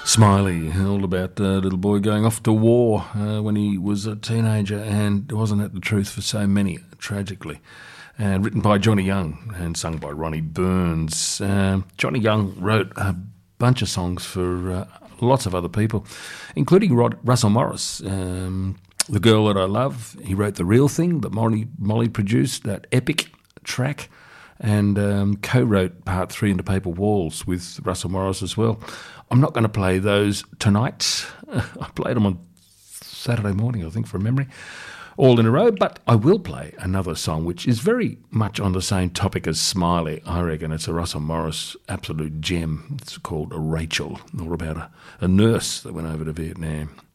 Smiley, all about a little boy going off to war when he was a teenager, and wasn't that the truth for so many, tragically. Written by Johnny Young and sung by Ronnie Burns. Johnny Young wrote a bunch of songs for lots of other people, including Russell Morris. The Girl That I Love, he wrote The Real Thing that Molly produced, that epic track, and co-wrote Part 3 into Paper Walls with Russell Morris as well. I'm not going to play those tonight. I played them on Saturday morning, I think, from memory, all in a row, but I will play another song which is very much on the same topic as Smiley. I reckon it's a Russell Morris absolute gem. It's called Rachel, all about a nurse that went over to Vietnam.